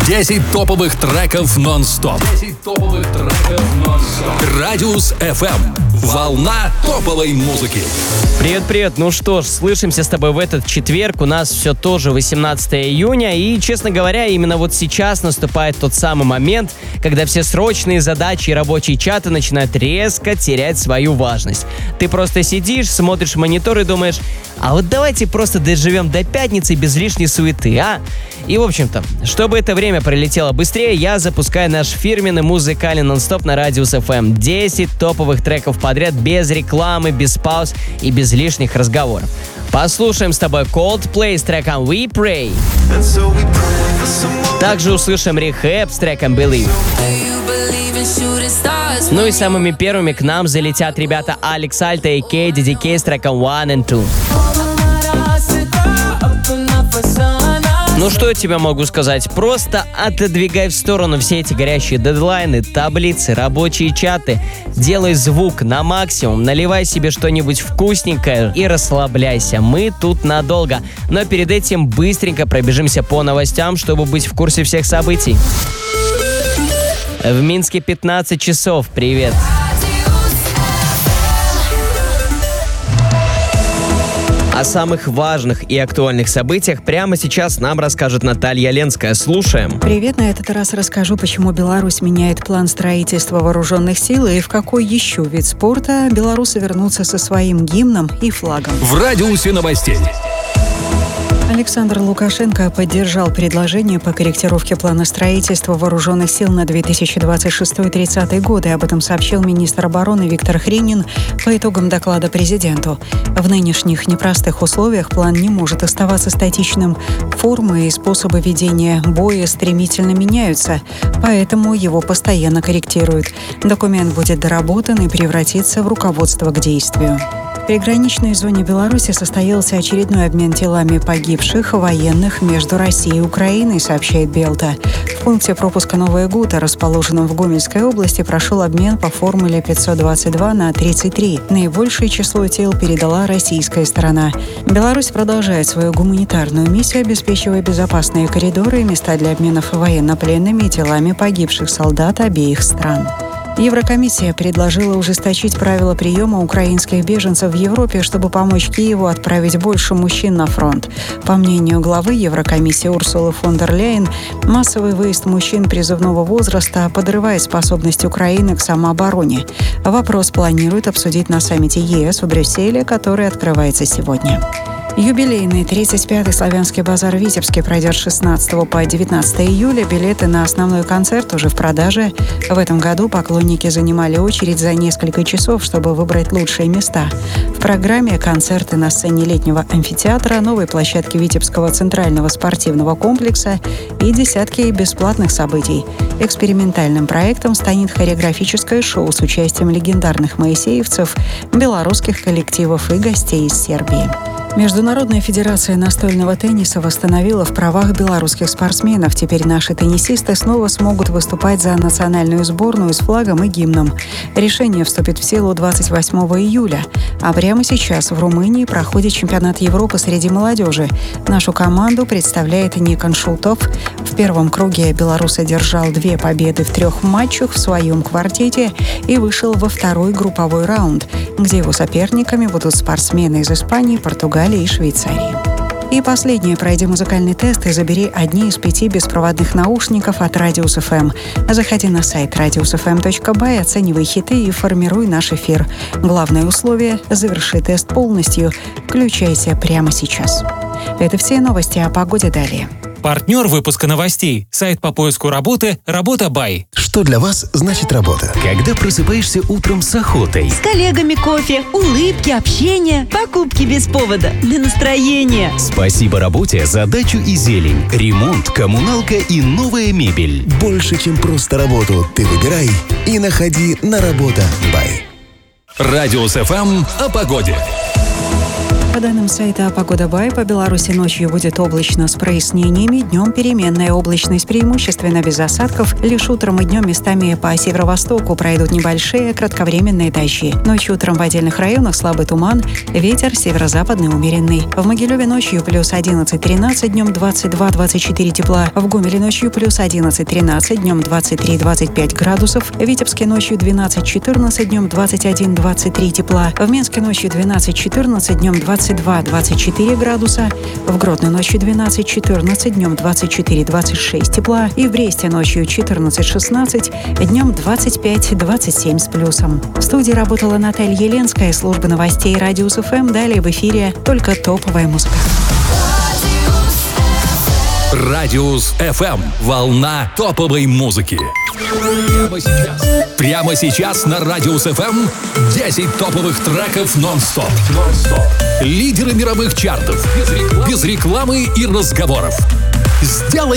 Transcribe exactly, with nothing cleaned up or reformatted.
десять топовых треков нон-стоп. десять топовых треков нон-стоп. Радиус эф эм. Волна топовой музыки. Привет-привет. Ну что ж, слышимся с тобой в этот четверг. У нас все тоже восемнадцатое июня. И, честно говоря, именно вот сейчас наступает тот самый момент, когда все срочные задачи и рабочие чаты начинают резко терять свою важность. Ты просто сидишь, смотришь в монитор и думаешь: а вот давайте просто доживем до пятницы без лишней суеты, а? И, в общем-то, чтобы это время пролетело быстрее, я запускаю наш фирменный музыкальный нон-стоп на Радиус эф эм. десять топовых треков подряд, без рекламы, без пауз и без лишних разговоров. Послушаем с тобой Coldplay с треком We Pray. Также услышим Rehab с треком Believe. Ну и самыми первыми к нам залетят ребята Алекс Альта и Кей ди ди кей с треком One and Two. Ну что я тебе могу сказать? Просто отодвигай в сторону все эти горящие дедлайны, таблицы, рабочие чаты. Делай звук на максимум, наливай себе что-нибудь вкусненькое и расслабляйся. Мы тут надолго. Но перед этим быстренько пробежимся по новостям, чтобы быть в курсе всех событий. В Минске пятнадцать часов. Привет. О самых важных и актуальных событиях прямо сейчас нам расскажет Наталья Ленская. Слушаем. Привет, на этот раз расскажу, почему Беларусь меняет план строительства вооруженных сил и в какой еще вид спорта белорусы вернутся со своим гимном и флагом. В радиусе новостей. Александр Лукашенко поддержал предложение по корректировке плана строительства вооруженных сил на две тысячи двадцать шестой — тридцатый годы. Об этом сообщил министр обороны Виктор Хренин по итогам доклада президенту. В нынешних непростых условиях план не может оставаться статичным. Формы и способы ведения боя стремительно меняются, поэтому его постоянно корректируют. Документ будет доработан и превратится в руководство к действию. В приграничной зоне Беларуси состоялся очередной обмен телами погибших военных между Россией и Украиной, сообщает Белта. В пункте пропуска Новая Гута, расположенном в Гомельской области, прошел обмен по формуле пятьсот двадцать два на тридцать три. Наибольшее число тел передала российская сторона. Беларусь продолжает свою гуманитарную миссию, обеспечивая безопасные коридоры и места для обменов военнопленными и телами погибших солдат обеих стран. Еврокомиссия предложила ужесточить правила приема украинских беженцев в Европе, чтобы помочь Киеву отправить больше мужчин на фронт. По мнению главы Еврокомиссии Урсулы фон дер Ляйен, массовый выезд мужчин призывного возраста подрывает способность Украины к самообороне. Вопрос планируют обсудить на саммите е эс в Брюсселе, который открывается сегодня. Юбилейный тридцать пятый славянский базар в Витебске пройдет с шестнадцатого по девятнадцатое июля. Билеты на основной концерт уже в продаже. В этом году поклонники занимали очередь за несколько часов, чтобы выбрать лучшие места. В программе концерты на сцене летнего амфитеатра, новой площадки Витебского центрального спортивного комплекса и десятки бесплатных событий. Экспериментальным проектом станет хореографическое шоу с участием легендарных моисеевцев, белорусских коллективов и гостей из Сербии. Международная федерация настольного тенниса восстановила в правах белорусских спортсменов. Теперь наши теннисисты снова смогут выступать за национальную сборную с флагом и гимном. Решение вступит в силу двадцать восьмого июля. А прямо сейчас в Румынии проходит чемпионат Европы среди молодежи. Нашу команду представляет Никон Шутов. В первом круге белорус одержал две победы в трех матчах в своем квартете и вышел во второй групповой раунд, где его соперниками будут спортсмены из Испании, Португалии и Швейцарии. И последнее. Пройди музыкальный тест и забери одни из пяти беспроводных наушников от Радиус эф эм. Заходи на сайт радиус эф эм точка бай, оценивай хиты и формируй наш эфир. Главное условие – заверши тест полностью. Включайся прямо сейчас. Это все новости о погоде далее. Партнер выпуска новостей. Сайт по поиску работы «Работа Бай». Что для вас значит работа? Когда просыпаешься утром с охотой. С коллегами кофе, улыбки, общение, покупки без повода, для настроения. Спасибо работе за дачу и зелень, ремонт, коммуналка и новая мебель. Больше, чем просто работу, ты выбирай и находи на Работа Бай. Радиус эф эм о погоде. По данным сайта «Погода.бай», по Беларуси ночью будет облачно с прояснениями, днем переменная облачность, преимущественно без осадков. Лишь утром и днем местами по северо-востоку пройдут небольшие кратковременные дожди. Ночью утром в отдельных районах слабый туман, ветер северо-западный умеренный. В Могилеве ночью плюс одиннадцать-тринадцать, днем двадцать два двадцать четыре тепла. В Гомеле ночью плюс одиннадцать-тринадцать, днем двадцать три двадцать пять градусов. В Витебске ночью двенадцать-четырнадцать, днем двадцать один двадцать три тепла. В Минске ночью двенадцать-четырнадцать, днем двадцать два двадцать четыре градуса. В Гродно ночью двенадцать-четырнадцать, днем двадцать четыре двадцать шесть тепла. И в Бресте ночью четырнадцать-шестнадцать, днем двадцать пять двадцать семь с плюсом. В студии работала Наталья Еленская, служба новостей Радиус эф эм. Далее в эфире только топовая музыка. Радиус эф эм. Волна топовой музыки. Прямо сейчас. Прямо сейчас на Радиус эф эм десять топовых треков нон-стоп. нон-стоп. Лидеры мировых чартов. Без рекламы, без рекламы и разговоров. Сделай